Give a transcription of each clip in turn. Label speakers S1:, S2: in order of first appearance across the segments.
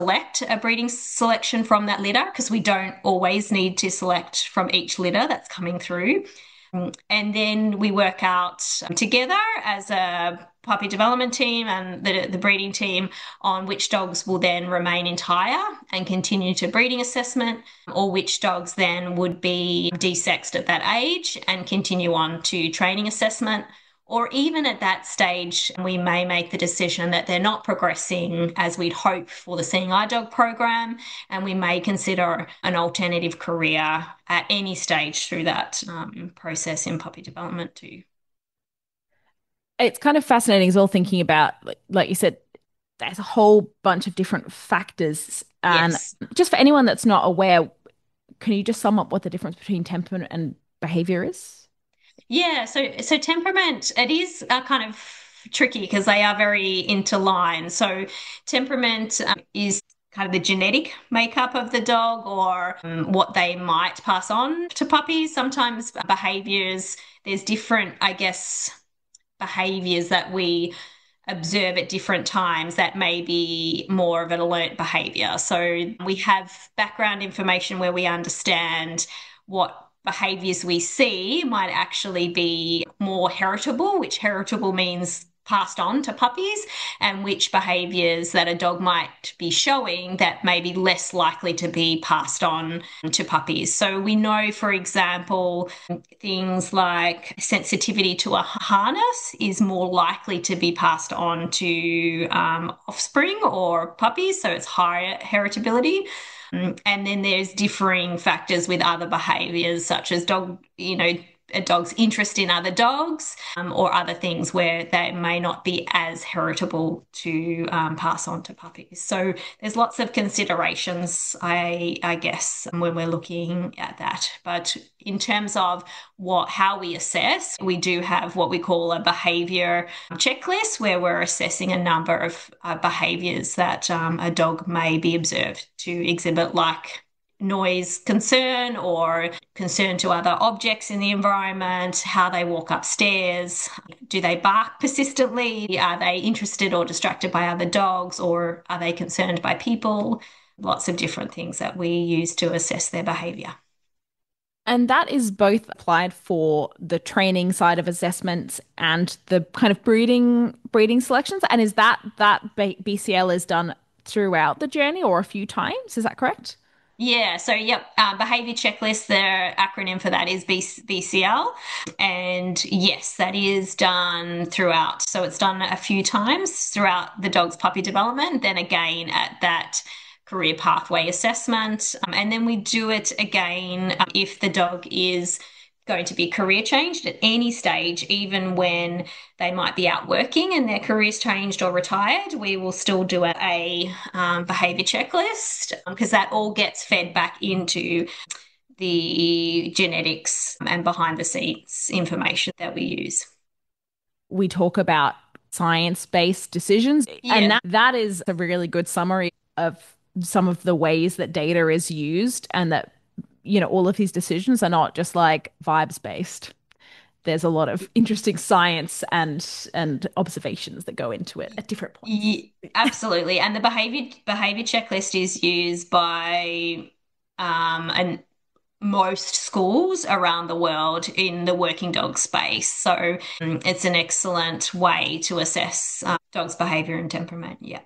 S1: select a breeding selection from that litter, because we don't always need to select from each litter that's coming through. And then we work out together as a puppy development team and the breeding team on which dogs will then remain entire and continue to breeding assessment, or which dogs then would be desexed at that age and continue on to training assessment. Or even at that stage, we may make the decision that they're not progressing as we'd hope for the Seeing Eye Dog program, and we may consider an alternative career at any stage through that process in puppy development too.
S2: It's kind of fascinating as well thinking about, like you said, there's a whole bunch of different factors. And
S1: Yes.
S2: just for anyone that's not aware, can you just sum up what the difference between temperament and behavior is?
S1: Yeah, so temperament, it is kind of tricky because they are very interlined. So temperament is kind of the genetic makeup of the dog, or what they might pass on to puppies. Sometimes behaviors, there's different, I guess, behaviors that we observe at different times that may be more of an alert behavior. So we have background information where we understand what behaviors we see might actually be more heritable, which heritable means passed on to puppies, and which behaviors that a dog might be showing that may be less likely to be passed on to puppies. So we know, for example, things like sensitivity to a harness is more likely to be passed on to offspring or puppies, so it's higher heritability. And then there's differing factors with other behaviors, such as a dog's interest in other dogs, or other things where they may not be as heritable to pass on to puppies. So there's lots of considerations, I guess, when we're looking at that. But in terms of how we assess, we do have what we call a behavior checklist where we're assessing a number of behaviors that a dog may be observed to exhibit, like noise concern or concern to other objects in the environment, how they walk upstairs, do they bark persistently, are they interested or distracted by other dogs, or are they concerned by people? Lots of different things that we use to assess their behavior.
S2: And that is both applied for the training side of assessments and the kind of breeding selections. And is that BCL is done throughout the journey or a few times? Is that correct?
S1: Yeah, so yep, behavior checklist, the acronym for that is BCL. And yes, that is done throughout. So it's done a few times throughout the dog's puppy development, then again at that career pathway assessment. And then we do it again if the dog is going to be career changed at any stage, even when they might be out working and their career's changed or retired, we will still do a behavior checklist, because that all gets fed back into the genetics and behind the scenes information that we use.
S2: We talk about science-based decisions, and
S1: Yeah.
S2: that is a really good summary of some of the ways that data is used and that, all of these decisions are not just like vibes based. There's a lot of interesting science and observations that go into it at different points.
S1: Absolutely. And the behavior checklist is used by and most schools around the world in the working dog space. So it's an excellent way to assess dogs' behavior and temperament. Yeah.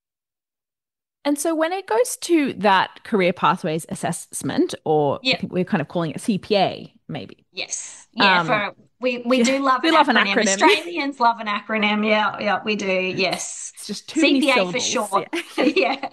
S2: And so when it goes to that career pathways assessment, or I
S1: Yeah.
S2: think we're kind of calling it CPA, maybe.
S1: Yes. Yeah.
S2: Um,
S1: For we do love
S2: we
S1: an
S2: love an
S1: acronym.
S2: acronym.
S1: Australians love an acronym. Yeah. Yeah. We do. Yes.
S2: It's just too many
S1: CPA for
S2: syllables.
S1: short.
S2: Yeah.
S1: Yeah.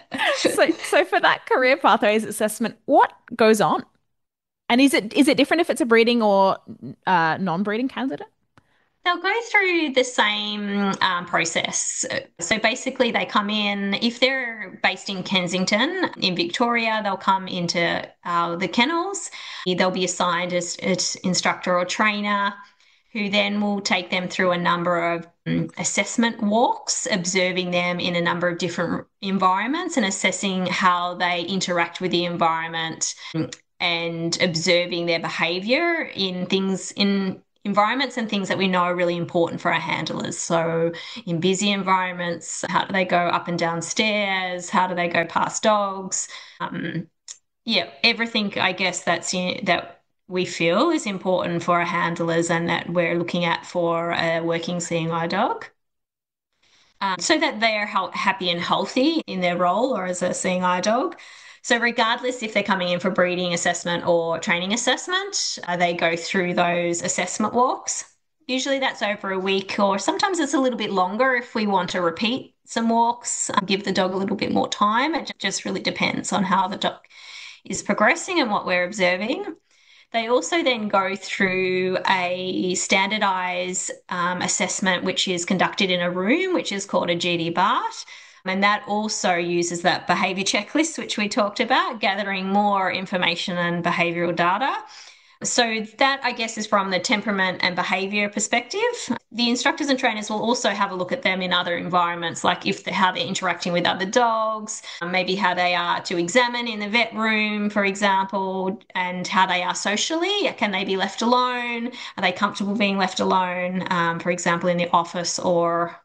S2: So for that career pathways assessment, what goes on? And is it different if it's a breeding or non-breeding candidate?
S1: They'll go through the same process. So basically, they come in, if they're based in Kensington, in Victoria, they'll come into the kennels. They'll be assigned as instructor or trainer, who then will take them through a number of assessment walks, observing them in a number of different environments and assessing how they interact with the environment, and observing their behavior in things environments and things that we know are really important for our handlers. So in busy environments, how do they go up and down stairs? How do they go past dogs? Yeah, everything I guess that we feel is important for our handlers and that we're looking at for a working seeing eye dog. So that they are happy and healthy in their role or as a seeing eye dog. So, regardless if they're coming in for breeding assessment or training assessment, they go through those assessment walks. Usually that's over a week, or sometimes it's a little bit longer if we want to repeat some walks, give the dog a little bit more time. It just really depends on how the dog is progressing and what we're observing. They also then go through a standardized assessment, which is conducted in a room, which is called a GD-BART. And that also uses that behavior checklist, which we talked about, gathering more information and behavioral data. So that, I guess, is from the temperament and behavior perspective. The instructors and trainers will also have a look at them in other environments, like how they're interacting with other dogs, maybe how they are to examine in the vet room, for example, and how they are socially. Can they be left alone? Are they comfortable being left alone, for example, in the office or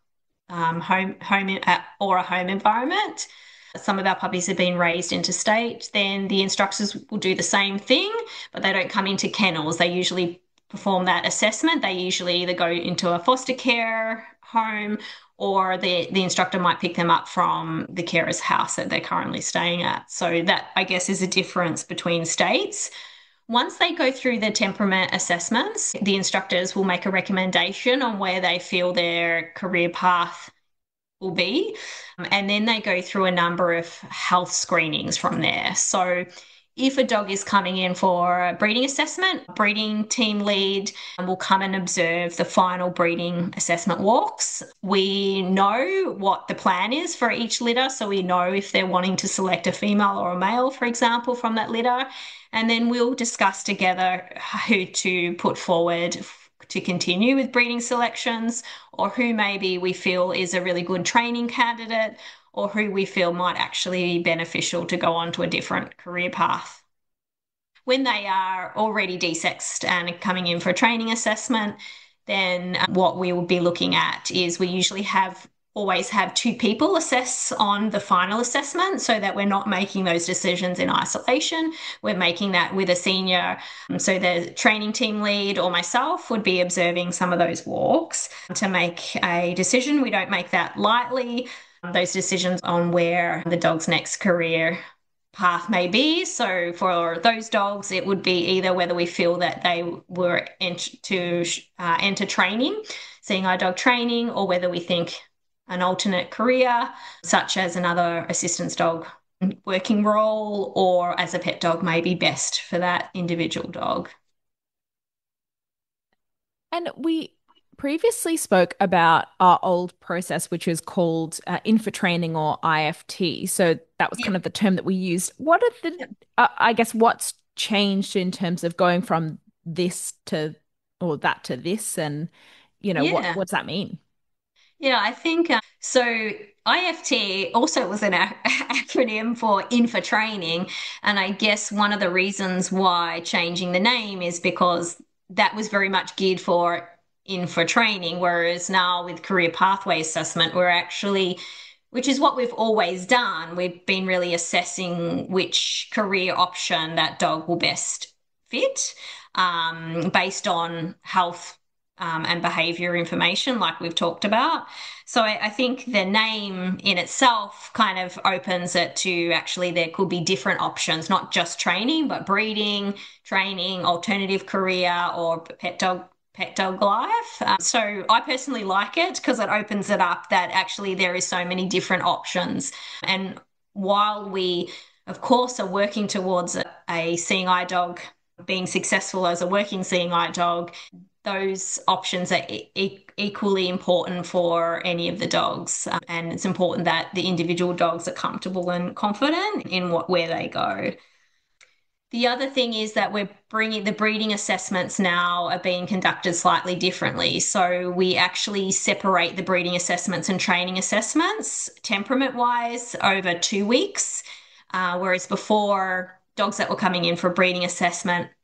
S1: or a home environment? Some of our puppies have been raised interstate, then the instructors will do the same thing, but they don't come into kennels. They usually perform that assessment. They usually either go into a foster care home or the instructor might pick them up from the carer's house that they're currently staying at. So that, I guess, is a difference between states. Once they go through the temperament assessments, the instructors will make a recommendation on where they feel their career path will be. And then they go through a number of health screenings from there. So if a dog is coming in for a breeding assessment, breeding team lead will come and observe the final breeding assessment walks. We know what the plan is for each litter, so we know if they're wanting to select a female or a male, for example, from that litter. And then we'll discuss together who to put forward to continue with breeding selections, or who maybe we feel is a really good training candidate, or who we feel might actually be beneficial to go on to a different career path. When they are already desexed and coming in for a training assessment, then what we will be looking at is we usually always have two people assess on the final assessment so that we're not making those decisions in isolation. We're making that with a senior. So the training team lead or myself would be observing some of those walks to make a decision. We don't make that lightly. Those decisions on where the dog's next career path may be. So for those dogs, it would be either whether we feel that they were to enter training, seeing eye dog training, or whether we think an alternate career, such as another assistance dog working role, or as a pet dog may be best for that individual dog.
S2: And we previously spoke about our old process, which is called infotraining or IFT. So that was
S1: Yep.
S2: kind of the term that we used. What are the,
S1: Yep.
S2: I guess, what's changed in terms of going from this to, or that to this? And,
S1: Yeah.
S2: what's that mean?
S1: Yeah, I think so. IFT also was an acronym for Info Training. And I guess one of the reasons why changing the name is because that was very much geared for info training, whereas now with career pathway assessment, we're actually, which is what we've always done, we've been really assessing which career option that dog will best fit based on health and behavior information, like we've talked about. So I think the name in itself kind of opens it to actually there could be different options, not just training, but breeding, training, alternative career, or pet dog life. So I personally like it because it opens it up that actually there is so many different options. And while we, of course, are working towards a seeing eye dog being successful as a working seeing eye dog, those options are equally important for any of the dogs. And it's important that the individual dogs are comfortable and confident in where they go. The other thing is that we're bringing the breeding assessments now are being conducted slightly differently. So we actually separate the breeding assessments and training assessments temperament wise over 2 weeks. Whereas before, dogs that were coming in for a breeding assessment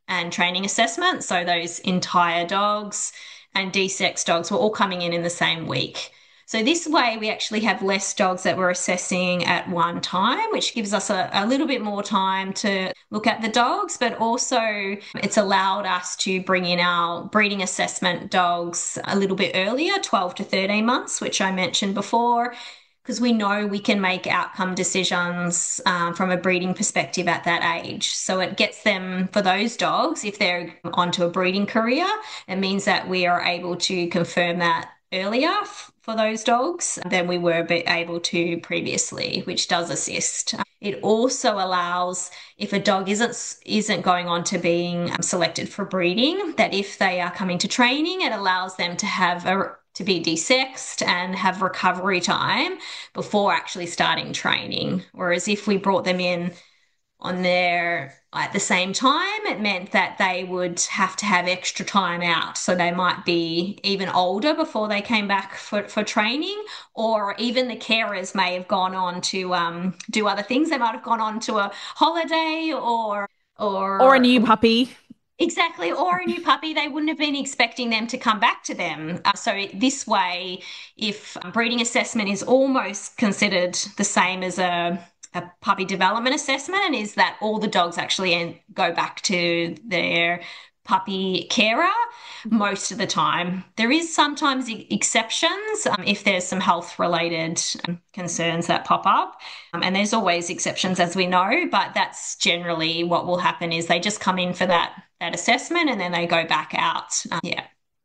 S1: and training assessment. So those entire dogs and D-sex dogs were all coming in the same week. So this way, we actually have less dogs that we're assessing at one time, which gives us a little bit more time to look at the dogs, but also it's allowed us to bring in our breeding assessment dogs a little bit earlier, 12 to 13 months, which I mentioned before, because we know we can make outcome decisions from a breeding perspective at that age. So it gets them, for those dogs, if they're onto a breeding career, it means that we are able to confirm that earlier for those dogs than we were able to previously, which does assist. It also allows, if a dog isn't going on to being selected for breeding, that if they are coming to training, it allows them to have to be desexed and have recovery time before actually starting training. Whereas if we brought them in on their at the same time, it meant that they would have to have extra time out. So they might be even older before they came back for training, or even the carers may have gone on to do other things. They might have gone on to a holiday
S2: Or a
S1: or
S2: new puppy.
S1: exactly, or a new puppy. They wouldn't have been expecting them to come back to them. So this way, if breeding assessment is almost considered the same as a puppy development assessment, and is that all the dogs actually go back to their puppy carer most of the time. There is sometimes exceptions if there's some health related concerns that pop up. And there's always exceptions, as we know, but that's generally what will happen is they just come in for that assessment and then they go back out. Yeah.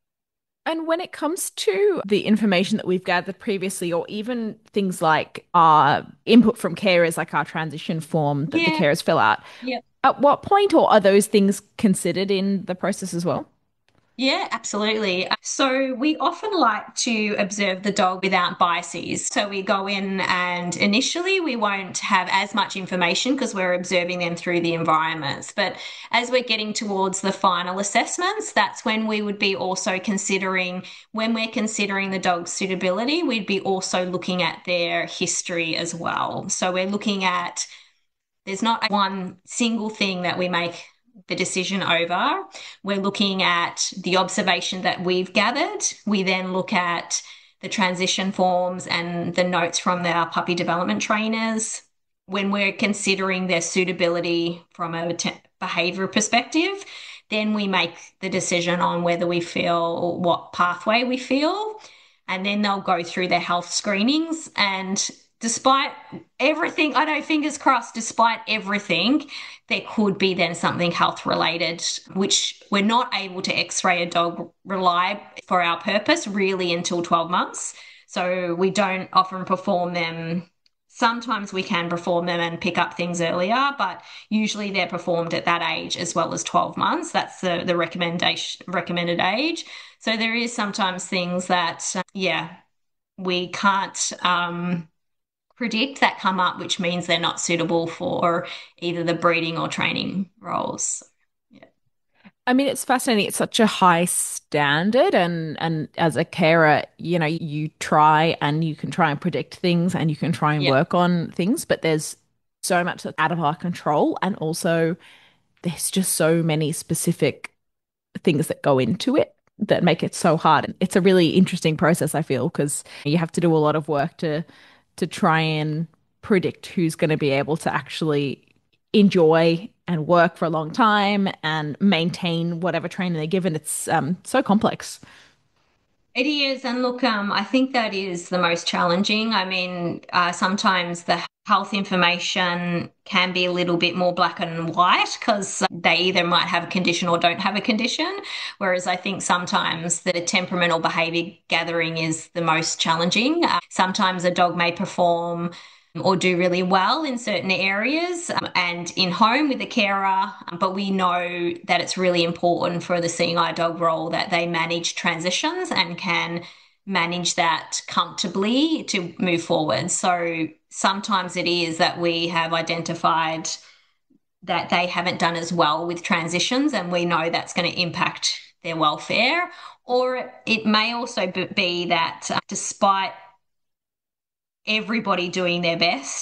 S2: And when it comes to the information that we've gathered previously, or even things like our input from carers, like our transition form that the
S1: Yeah.
S2: carers fill out,
S1: Yeah.
S2: at what point or are those things considered in the process as well?
S1: Yeah, absolutely. So we often like to observe the dog without biases. So we go in and initially we won't have as much information because we're observing them through the environments. But as we're getting towards the final assessments, that's when we would be also considering, when we're considering the dog's suitability, we'd be also looking at their history as well. So we're looking at, there's not one single thing that we make the decision over. We're looking at the observation that we've gathered. We then look at the transition forms and the notes from our puppy development trainers. When we're considering their suitability from a behavior perspective, then we make the decision on whether we feel what pathway we feel. And then they'll go through their health screenings. And despite everything, I know, fingers crossed, despite everything, there could be then something health related, which we're not able to x-ray a dog reliably for our purpose really until 12 months. So we don't often perform them. Sometimes we can perform them and pick up things earlier, but usually they're performed at that age as well as 12 months. That's the recommended age. So there is sometimes things that, yeah, we can't predict that come up, which means they're not suitable for either the breeding or training roles. Yeah.
S2: I mean, it's fascinating. It's such a high standard, and as a carer, you try and you can try and predict things and you can try and
S1: Yeah.
S2: work on things, but there's so much that's out of our control, and also there's just so many specific things that go into it that make it so hard. It's a really interesting process, I feel, because you have to do a lot of work to try and predict who's going to be able to actually enjoy and work for a long time and maintain whatever training they're given. It's so complex.
S1: It is. And look, I think that is the most challenging. I mean, sometimes the health information can be a little bit more black and white because they either might have a condition or don't have a condition. Whereas I think sometimes the temperamental behavior gathering is the most challenging. Sometimes a dog may perform or do really well in certain areas and in home with the carer. But we know that it's really important for the seeing eye dog role that they manage transitions and can manage that comfortably to move forward. So sometimes it is that we have identified that they haven't done as well with transitions, and we know that's going to impact their welfare. Or it may also be that despite everybody doing their best,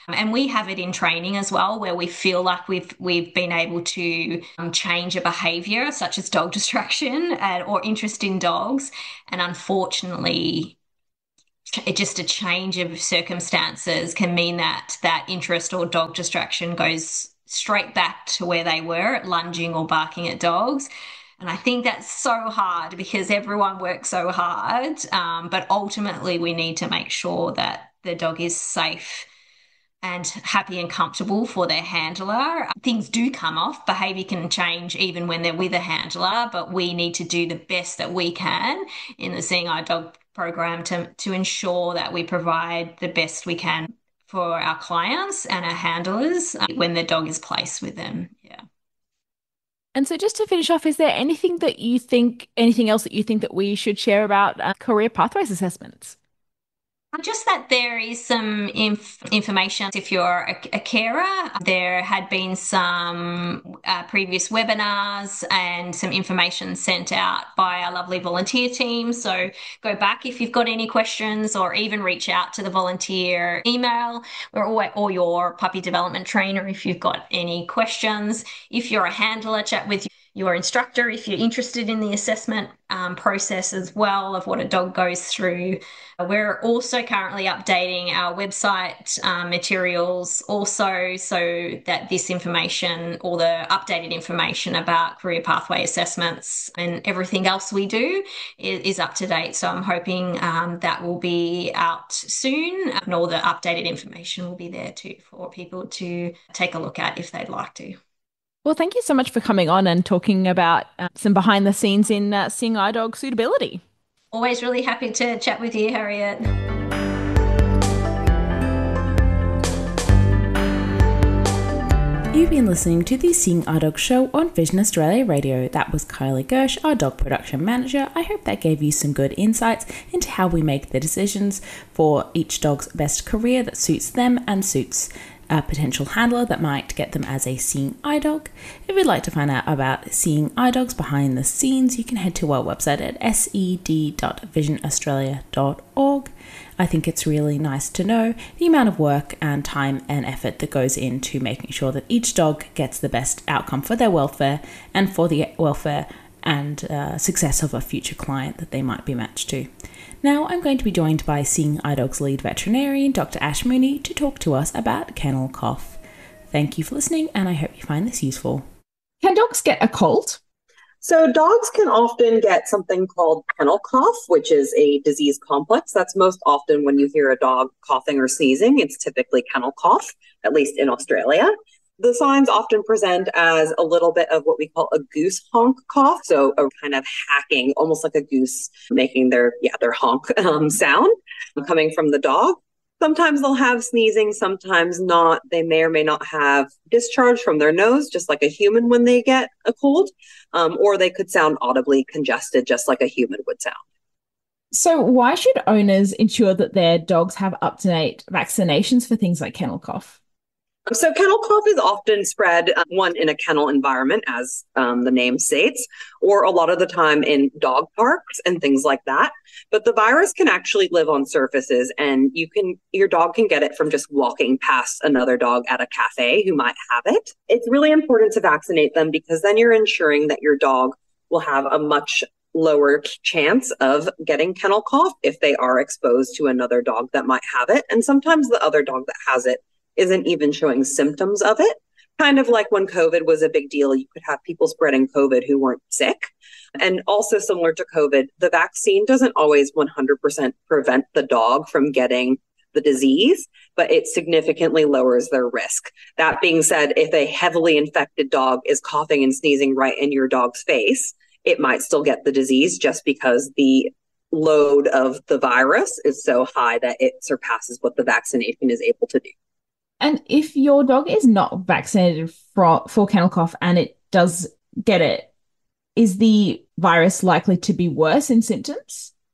S1: And we have it in training as well, where we feel like we've been able to change a behavior such as dog distraction or interest in dogs. And unfortunately, just a change of circumstances can mean that that interest or dog distraction goes straight back to where they were at lunging or barking at dogs. And I think that's so hard because everyone works so hard. But ultimately, we need to make sure that the dog is safe and happy and comfortable for their handler. Things do come off. Behavior can change even when they're with a handler, but we need to do the best that we can in the Seeing Eye Dog program to ensure that we provide the best we can for our clients and our handlers when the dog is placed with them. Yeah.
S2: And so just to finish off, is there anything else that you think that we should share about career pathways assessments?
S1: Just that there is some information if you're a carer. There had been some previous webinars and some information sent out by our lovely volunteer team. So go back if you've got any questions or even reach out to the volunteer email or your puppy development trainer if you've got any questions. If you're a handler, chat with your instructor if you're interested in the assessment process as well of what a dog goes through. We're also currently updating our website materials also so that this information, all the updated information about career pathway assessments and everything else we do is up to date. So I'm hoping that will be out soon and all the updated information will be there too for people to take a look at if they'd like to.
S2: Well, thank you so much for coming on and talking about some behind the scenes in Seeing Eye Dog suitability.
S1: Always really happy to chat with you, Harriet.
S3: You've been listening to the Seeing Eye Dog show on Vision Australia Radio. That was Kylie Gersh, our dog production manager. I hope that gave you some good insights into how we make the decisions for each dog's best career that suits them and suits a potential handler that might get them as a seeing eye dog. If you'd like to find out about seeing eye dogs behind the scenes, you can head to our website at sed.visionaustralia.org. I think it's really nice to know the amount of work and time and effort that goes into making sure that each dog gets the best outcome for their welfare and for the welfare and success of a future client that they might be matched to. Now I'm going to be joined by Seeing Eye Dog's lead veterinarian, Dr. Ash Mooney, to talk to us about kennel cough. Thank you for listening, and I hope you find this useful.
S2: Can dogs get a cold?
S4: So dogs can often get something called kennel cough, which is a disease complex. That's most often when you hear a dog coughing or sneezing, it's typically kennel cough, at least in Australia. The signs often present as a little bit of what we call a goose honk cough. So a kind of hacking, almost like a goose making their honk sound coming from the dog. Sometimes they'll have sneezing, sometimes not. They may or may not have discharge from their nose, just like a human when they get a cold, or they could sound audibly congested, just like a human would sound.
S2: So why should owners ensure that their dogs have up-to-date vaccinations for things like kennel cough?
S4: So kennel cough is often spread, one, in a kennel environment, as the name states, or a lot of the time in dog parks and things like that. But the virus can actually live on surfaces, and your dog can get it from just walking past another dog at a cafe who might have it. It's really important to vaccinate them because then you're ensuring that your dog will have a much lower chance of getting kennel cough if they are exposed to another dog that might have it. And sometimes the other dog that has it isn't even showing symptoms of it. Kind of like when COVID was a big deal, you could have people spreading COVID who weren't sick. And also similar to COVID, the vaccine doesn't always 100% prevent the dog from getting the disease, but it significantly lowers their risk. That being said, if a heavily infected dog is coughing and sneezing right in your dog's face, it might still get the disease just because the load of the virus is so high that it surpasses what the vaccination is able to do.
S2: And if your dog is not vaccinated for kennel cough and it does get it, is the virus likely to be worse in symptoms?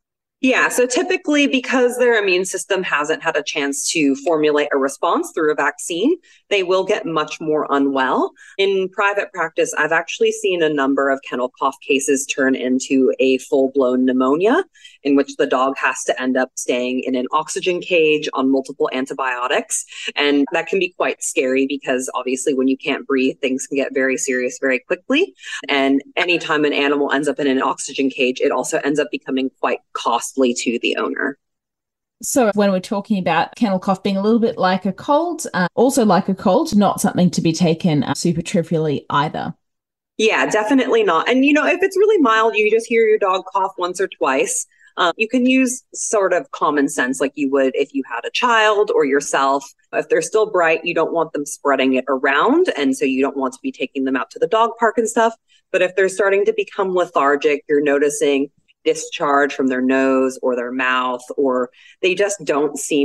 S4: Yeah, so typically because their immune system hasn't had a chance to formulate a response through a vaccine, they will get much more unwell. In private practice, I've actually seen a number of kennel cough cases turn into a full-blown pneumonia, in which the dog has to end up staying in an oxygen cage on multiple antibiotics. And that can be quite scary because obviously when you can't breathe, things can get very serious very quickly. And anytime an animal ends up in an oxygen cage, it also ends up becoming quite costly to the owner.
S3: So when we're talking about kennel cough being a little bit like a cold, also like a cold, not something to be taken super trivially either.
S4: Yeah, definitely not. And, if it's really mild, you just hear your dog cough once or twice. You can use sort of common sense like you would if you had a child or yourself. If they're still bright, you don't want them spreading it around. And so you don't want to be taking them out to the dog park and stuff. But if they're starting to become lethargic, you're noticing discharge from their nose or their mouth, or they just don't seem